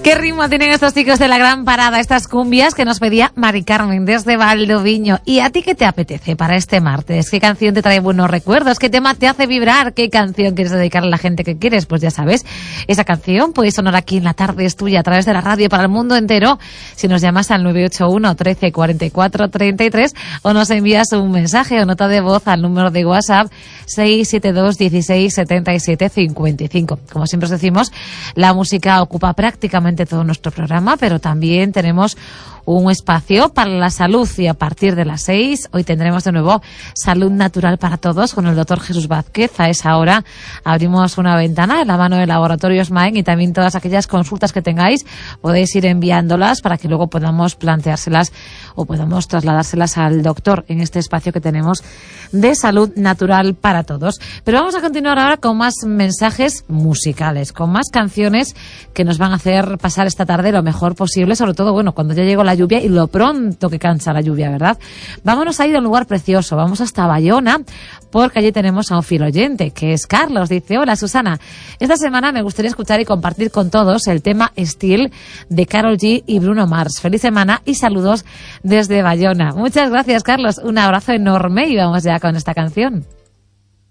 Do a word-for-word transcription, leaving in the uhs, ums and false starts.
¿Qué ritmo tienen estos chicos de la gran parada, estas cumbias que nos pedía Mari Carmen desde Valdoviño? ¿Y a ti qué te apetece para este martes? ¿Qué canción te trae buenos recuerdos? ¿Qué tema te hace vibrar? ¿Qué canción quieres dedicarle a la gente que quieres? Pues ya sabes, esa canción puede sonar aquí en La Tarde es Tuya a través de la radio para el mundo entero si nos llamas al nueve ocho uno, trece, cuarenta y cuatro, treinta y tres o nos envías un mensaje o nota de voz al número de WhatsApp seis siete dos, dieciséis, setenta y siete, cincuenta y cinco. Como siempre os decimos, la música ocupa prácticamente todo nuestro programa, pero también tenemos un espacio para la salud y a partir de las seis hoy tendremos de nuevo Salud Natural para Todos con el doctor Jesús Vázquez. A esa hora abrimos una ventana en la mano de Laboratorios Maen y también todas aquellas consultas que tengáis podéis ir enviándolas para que luego podamos planteárselas o podamos trasladárselas al doctor en este espacio que tenemos de Salud Natural para Todos. Pero vamos a continuar ahora con más mensajes musicales, con más canciones que nos van a hacer pasar esta tarde lo mejor posible, sobre todo, bueno, cuando ya llegó la lluvia y lo pronto que cansa la lluvia, ¿verdad? Vámonos a ir a un lugar precioso, vamos hasta Bayona, porque allí tenemos a un fiel oyente, que es Carlos. Dice: hola Susana, esta semana me gustaría escuchar y compartir con todos el tema Still de Karol G y Bruno Mars. Feliz semana y saludos desde Bayona. Muchas gracias, Carlos, un abrazo enorme y vamos ya con esta canción.